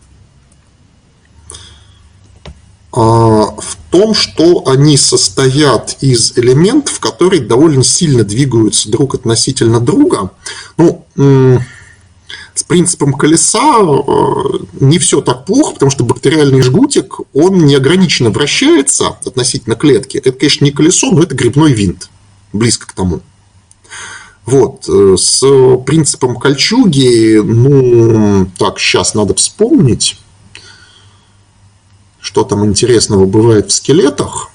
[SPEAKER 1] В том, что они состоят из элементов, которые довольно сильно двигаются друг относительно друга. Ну, с принципом колеса не все так плохо, потому что бактериальный жгутик, он неограниченно вращается относительно клетки. Это, конечно, не колесо, но это грибной винт, близко к тому. Вот. С принципом кольчуги, ну, так, сейчас надо вспомнить, что там интересного бывает в скелетах.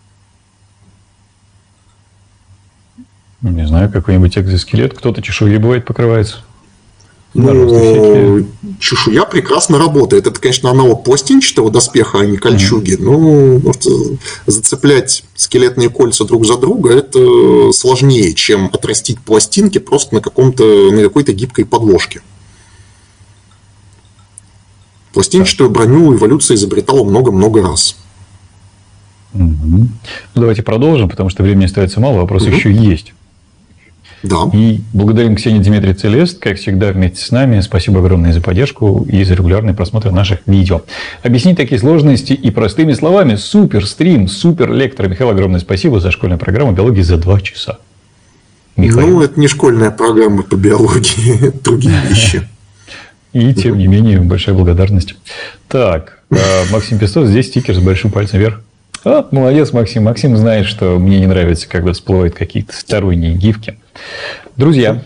[SPEAKER 3] Не знаю, какой-нибудь экзоскелет, кто-то чешуей бывает покрывается.
[SPEAKER 1] Ну, чешуя прекрасно работает. Это, конечно, аналог пластинчатого доспеха, а не кольчуги. Mm-hmm. Ну, может, зацеплять скелетные кольца друг за друга это сложнее, чем отрастить пластинки просто на, каком-то, на какой-то гибкой подложке. Пластинчатую броню эволюция изобретала много-много раз.
[SPEAKER 3] Mm-hmm. Ну, давайте продолжим, потому что времени остается мало, вопросов mm-hmm. еще есть.
[SPEAKER 1] Да.
[SPEAKER 3] И благодарим Ксению Дмитрий Целест, как всегда, вместе с нами. Спасибо огромное за поддержку и за регулярный просмотр наших видео. Объяснить такие сложности и простыми словами. Супер стрим, супер лектор. Михаил, огромное спасибо за школьную программу биологии за два часа.
[SPEAKER 1] Михаил. Ну, это не школьная программа по биологии, это другие вещи.
[SPEAKER 3] И, тем не менее, большая благодарность. Так, Максим Пестов, здесь стикер с большим пальцем вверх. А, молодец, Максим. Максим знает, что мне не нравится, когда всплывают какие-то сторонние гифки. Друзья,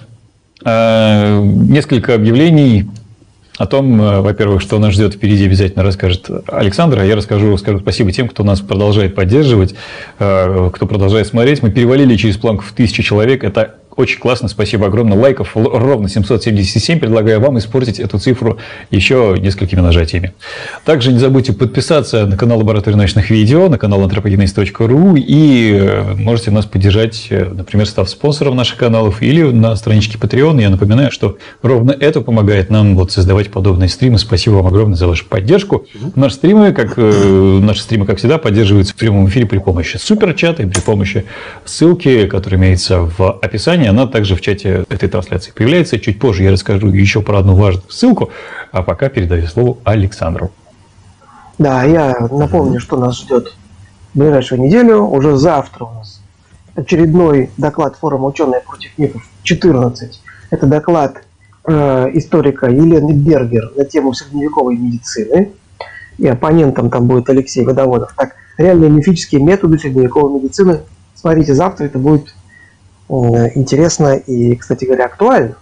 [SPEAKER 3] несколько объявлений о том, во-первых, что нас ждет впереди, обязательно расскажет Александр. А я расскажу, скажу спасибо тем, кто нас продолжает поддерживать, кто продолжает смотреть. Мы перевалили через планку в тысячу человек. Это очень классно, спасибо огромное. Лайков ровно семьсот семьдесят семь. Предлагаю вам испортить эту цифру еще несколькими нажатиями. Также не забудьте подписаться на канал Лаборатория научных видео, на канал антропогенез точка ру и можете нас поддержать, например, став спонсором наших каналов или на страничке Patreon. Я напоминаю, что ровно это помогает нам вот создавать подобные стримы. Спасибо вам огромное за вашу поддержку. Наши стримы, как, наши стримы, как всегда, поддерживаются в прямом эфире при помощи суперчата и при помощи ссылки, которая имеется в описании. Она также в чате этой трансляции появляется. Чуть позже я расскажу еще про одну важную ссылку, а пока передаю слово Александру.
[SPEAKER 2] Да, я напомню, что нас ждет в ближайшую неделю. Уже завтра у нас очередной доклад форума «Ученые против мифов» четырнадцать. Это доклад э, историка Елены Бергер на тему средневековой медицины. И оппонентом там будет Алексей Водоводов. Так, реальные мифические методы средневековой медицины. Смотрите, завтра это будет интересно и, кстати говоря, актуально.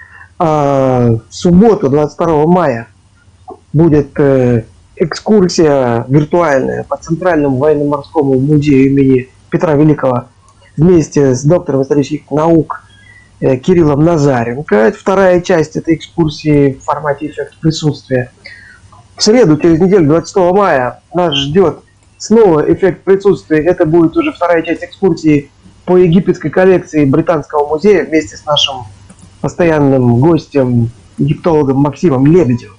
[SPEAKER 2] В субботу, двадцать второго мая, будет экскурсия виртуальная по Центральному военно-морскому музею имени Петра Великого вместе с доктором исторических наук Кириллом Назаренко. Это вторая часть этой экскурсии в формате эффект присутствия. В среду, через неделю, двадцать шестого мая, нас ждет снова эффект присутствия. Это будет уже вторая часть экскурсии по египетской коллекции Британского музея вместе с нашим постоянным гостем, египтологом Максимом Лебедевым.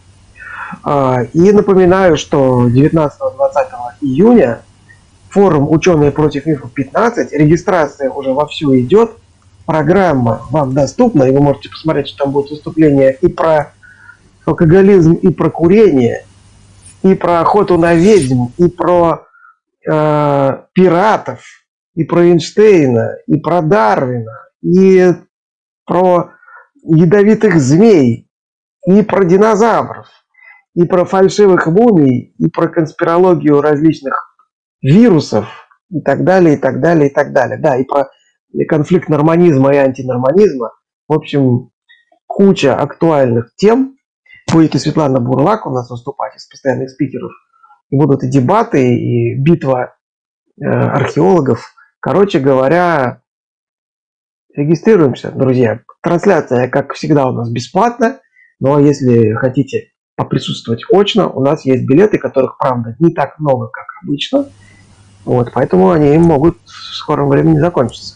[SPEAKER 2] И напоминаю, что девятнадцатого-двадцатого июня форум «Ученые против мифов пятнадцать», регистрация уже вовсю идет, программа вам доступна, и вы можете посмотреть, что там будет выступление и про алкоголизм, и про курение, и про охоту на ведьм, и про э, пиратов, и про Эйнштейна, и про Дарвина, и про ядовитых змей, и про динозавров, и про фальшивых мумий, и про конспирологию различных вирусов, и так далее, и так далее, и так далее. Да, и про конфликт норманизма и антинорманизма. В общем, куча актуальных тем. Будет и Светлана Бурлак у нас выступать из постоянных спикеров. И будут и дебаты, и битва э, археологов. Короче говоря, регистрируемся, друзья. Трансляция, как всегда, у нас бесплатна. Но если хотите поприсутствовать очно, у нас есть билеты, которых, правда, не так много, как обычно. Вот, поэтому они могут в скором времени закончиться.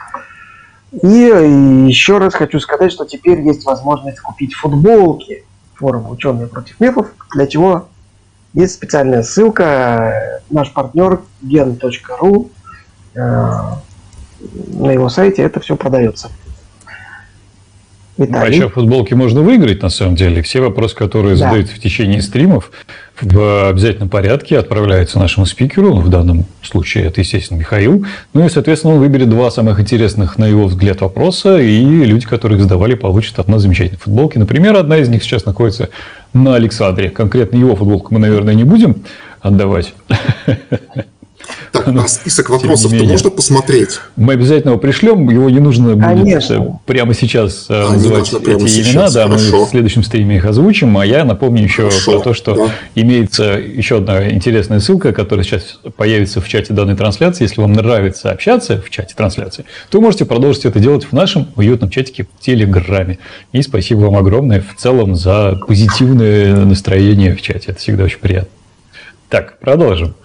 [SPEAKER 2] И еще раз хочу сказать, что теперь есть возможность купить футболки форума «Ученые против мифов», для чего Есть специальная ссылка, наш партнер ген точка ру, на его сайте это все продается.
[SPEAKER 3] Виталий. А еще футболки можно выиграть, на самом деле. Все вопросы, которые да. задают в течение стримов, в обязательном порядке отправляются нашему спикеру. В данном случае это, естественно, Михаил. Ну и, соответственно, он выберет два самых интересных, на его взгляд, вопроса. И люди, которые их задавали, получат от нас замечательные футболки. Например, одна из них сейчас находится на Александре. Конкретно его футболку мы, наверное, не будем отдавать.
[SPEAKER 1] Так, а список вопросов-то можно посмотреть?
[SPEAKER 3] Мы обязательно его пришлем, его не нужно Конечно. будет прямо сейчас а, называть эти прямо имена, да, Хорошо. мы в следующем стриме их озвучим, а я напомню еще Хорошо. про то, что да. имеется еще одна интересная ссылка, которая сейчас появится в чате данной трансляции. Если вам нравится общаться в чате трансляции, то вы можете продолжить это делать в нашем уютном чатике в Телеграме. И спасибо вам огромное в целом за позитивное настроение в чате, это всегда очень приятно. Так, продолжим.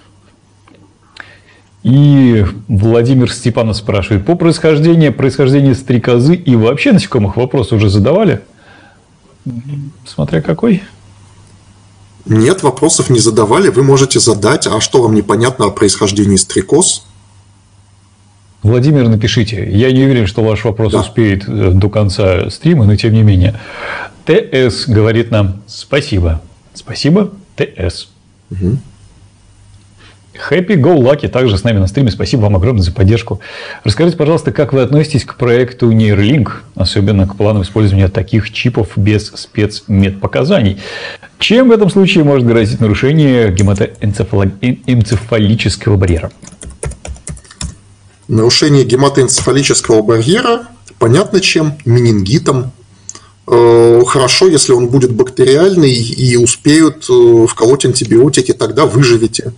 [SPEAKER 3] И Владимир Степанов спрашивает, по происхождению, происхождению стрекозы и вообще насекомых вопросы уже задавали? Смотря какой.
[SPEAKER 1] Нет, вопросов не задавали, вы можете задать. А что вам непонятно о происхождении стрекоз?
[SPEAKER 3] Владимир, напишите. Я не уверен, что ваш вопрос да. успеет до конца стрима, но тем не менее. ТС говорит нам спасибо. Спасибо, ТС. Угу. Happy Go Lucky также с нами на стриме. Спасибо вам огромное за поддержку. Расскажите, пожалуйста, как вы относитесь к проекту Neuralink, особенно к плану использования таких чипов без спецмедпоказаний? Чем в этом случае может грозить нарушение гематоэнцефалического барьера?
[SPEAKER 1] Нарушение гематоэнцефалического барьера понятно чем? Менингитом. Хорошо, если он будет бактериальный и успеют вколоть антибиотики, тогда выживете.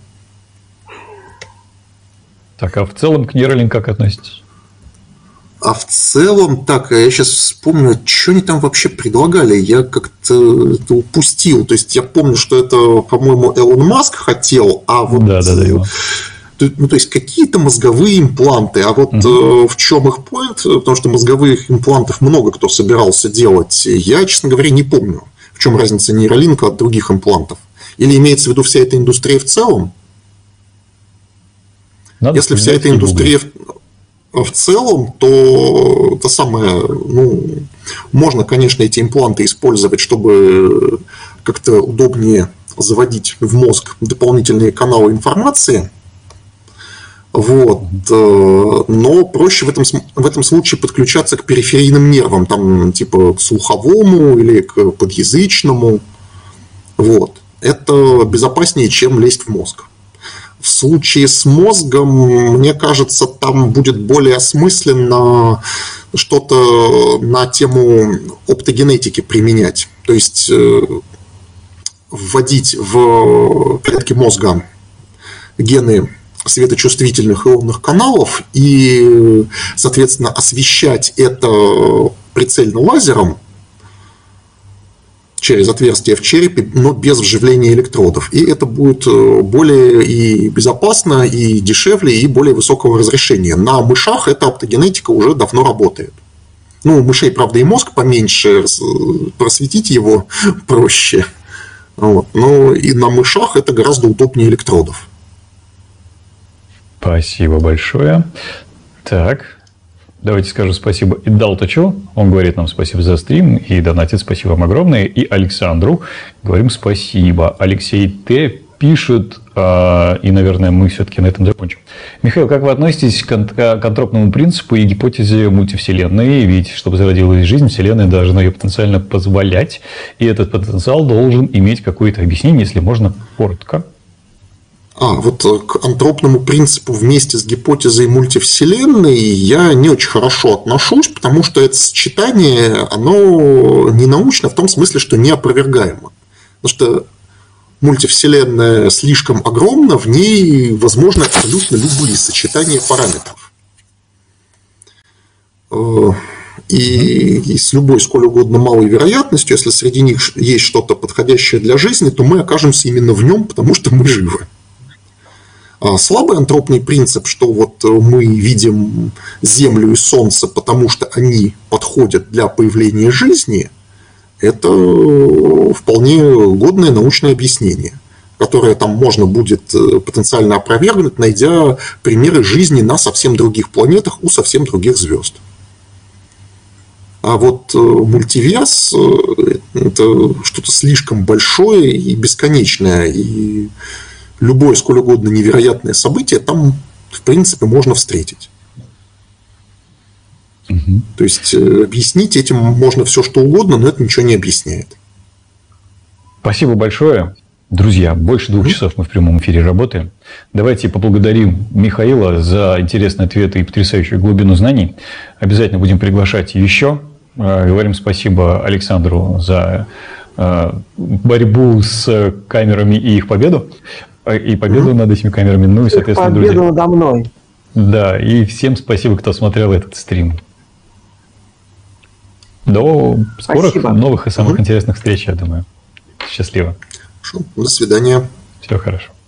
[SPEAKER 3] Так, а в целом к Neuralink как относитесь?
[SPEAKER 1] А в целом, так, я сейчас вспомню, что они там вообще предлагали, я как-то это упустил. То есть, я помню, что это, по-моему, Элон Маск хотел, а вот...
[SPEAKER 3] Да, да, да, его.
[SPEAKER 1] Ну, то есть, какие-то мозговые импланты, а вот угу. в чем их поинт, потому что мозговых имплантов много кто собирался делать, я, честно говоря, не помню, в чем разница Neuralink от других имплантов. Или имеется в виду вся эта индустрия в целом? Надо Если вся эта индустрия в, в целом, то это самое, ну, можно, конечно, эти импланты использовать, чтобы как-то удобнее заводить в мозг дополнительные каналы информации. Вот. Но проще в этом, в этом случае подключаться к периферийным нервам, там, типа к слуховому или к подъязычному. Вот. Это безопаснее, чем лезть в мозг. В случае с мозгом, мне кажется, там будет более осмысленно что-то на тему оптогенетики применять. То есть вводить в клетки мозга гены светочувствительных ионных каналов и, соответственно, освещать это прицельно лазером через отверстие в черепе, но без вживления электродов. И это будет более и безопасно, и дешевле, и более высокого разрешения. На мышах эта оптогенетика уже давно работает. Ну, у мышей, правда, и мозг поменьше, просветить его проще. Вот. Но и на мышах это гораздо удобнее электродов.
[SPEAKER 3] Спасибо большое. Так, давайте скажу спасибо и Далтачу. Он говорит нам спасибо за стрим и донатит. Спасибо вам огромное. И Александру говорим спасибо. Алексей Т. пишет, и, наверное, мы все-таки на этом закончим. Михаил, как вы относитесь к антропному принципу и гипотезе мультивселенной? Ведь, чтобы зародилась жизнь, Вселенная должна ее потенциально позволять. И этот потенциал должен иметь какое-то объяснение, если можно коротко.
[SPEAKER 1] А, вот к антропному принципу вместе с гипотезой мультивселенной я не очень хорошо отношусь, потому что это сочетание, оно не научно в том смысле, что неопровергаемо. Потому что мультивселенная слишком огромна, в ней возможны абсолютно любые сочетания параметров. И, и с любой сколь угодно малой вероятностью, если среди них есть что-то подходящее для жизни, то мы окажемся именно в нем, потому что мы живы. Слабый антропный принцип, что вот мы видим Землю и Солнце, потому что они подходят для появления жизни, это вполне годное научное объяснение. которые там можно будет потенциально опровергнуть, найдя примеры жизни на совсем других планетах у совсем других звезд. А вот мультиверс – это что-то слишком большое и бесконечное, и любое сколь угодно невероятное событие там, в принципе, можно встретить. Угу. То есть объяснить этим можно все, что угодно, но это ничего не объясняет.
[SPEAKER 3] Спасибо большое. Друзья, больше двух часов мы в прямом эфире работаем. Давайте поблагодарим Михаила за интересные ответы и потрясающую глубину знаний. Обязательно будем приглашать еще. Говорим спасибо Александру за борьбу с камерами и их победу. И победу mm-hmm. над этими камерами. Ну и, соответственно,
[SPEAKER 2] победу
[SPEAKER 3] друзья.
[SPEAKER 2] Надо мной.
[SPEAKER 3] Да, и всем спасибо, кто смотрел этот стрим. До скорых, спасибо. Новых и самых mm-hmm. интересных встреч, я думаю. Счастливо.
[SPEAKER 1] Хорошо. До свидания.
[SPEAKER 3] Всего хорошего.